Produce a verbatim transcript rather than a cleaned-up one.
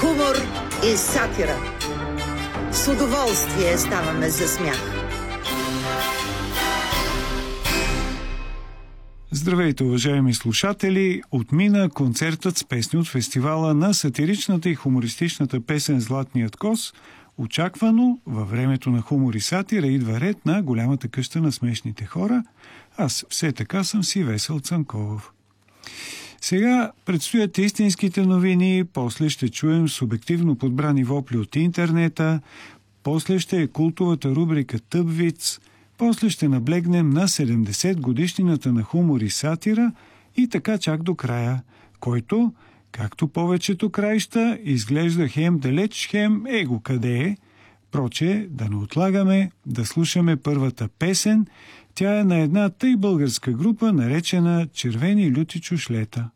Хумор и сатира. С удоволствие ставаме за смях. Здравейте, уважаеми слушатели! Отмина концертът с песни от фестивала на сатиричната и хумористичната песен «Златният кос». Очаквано, във времето на хумор и сатира идва ред на голямата къща на смешните хора. Аз все така съм си Весел Цанков. Сега предстоят истинските новини, после ще чуем субективно подбрани вопли от интернета, после ще е култовата рубрика Тъпвиц, после ще наблегнем на седемдесет годишнината на хумор и сатира и така чак до края, който, както повечето краища, изглежда хем далеч, хем его къде е. Проче, да не отлагаме, да слушаме първата песен. Тя е на една тъй българска група, наречена «Червени люти чушлета».